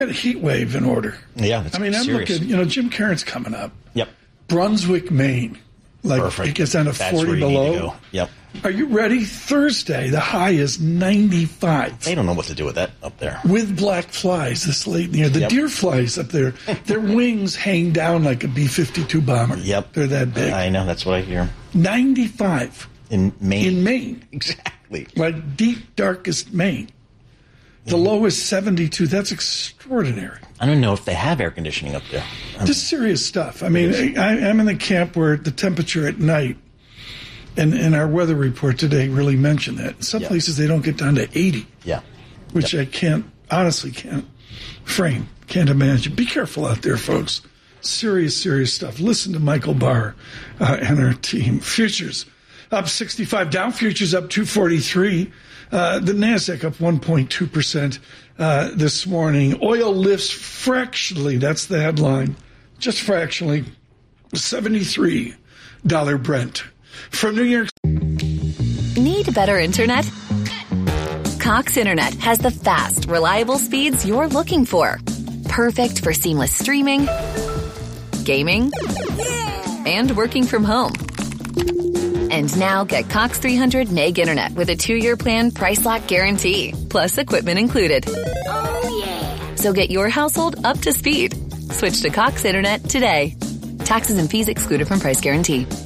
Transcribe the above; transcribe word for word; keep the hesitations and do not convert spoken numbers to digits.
Got a heat wave in order. Yeah, that's I mean, I'm serious. looking, you know, Jim Carrey's coming up. Yep. Brunswick, Maine. Like, Perfect. it gets down to That's forty where you below. need to go. Yep. Are you ready? Thursday, the high is ninety-five. They don't know what to do with that up there. With black flies this late in the year. The Yep. deer flies up there, their wings hang down like a B fifty-two bomber. Yep. They're that big. I know, that's what I hear. ninety-five. In Maine. In Maine. Exactly. Like deep, darkest Maine. The Mm-hmm. low is seventy-two. That's extraordinary. I don't know if they have air conditioning up there. Um, Just serious stuff. I mean, I, I'm in the camp where the temperature at night, and, and our weather report today really mentioned that. In some Yep. places they don't get down to eighty, yeah. which Yep. I can't, honestly can't frame, can't imagine. Be careful out there, folks. Serious, serious stuff. Listen to Michael Barr uh, and our team. Futures up sixty-five, down futures up two forty-three. Uh, the NASDAQ up one point two percent uh, this morning. Oil lifts fractionally. That's the headline. Just fractionally. seventy-three dollars Brent. From New York. Need better internet? Cox Internet has the fast, reliable speeds you're looking for. Perfect for seamless streaming, gaming, and working from home. And now get Cox three hundred meg internet with a two-year plan price lock guarantee, plus equipment included. Oh, yeah. So get your household up to speed. Switch to Cox Internet today. Taxes and fees excluded from price guarantee.